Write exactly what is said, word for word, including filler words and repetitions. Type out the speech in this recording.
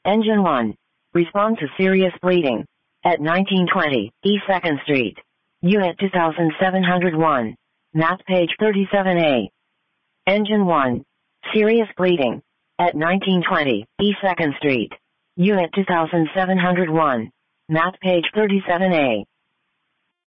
Engine one. Respond to serious bleeding. At nineteen twenty, East second Street. Unit two thousand seven hundred one. Map page thirty-seven A. Engine one. Serious bleeding. At nineteen twenty, East second Street. Unit two thousand seven hundred one. Map page thirty-seven A.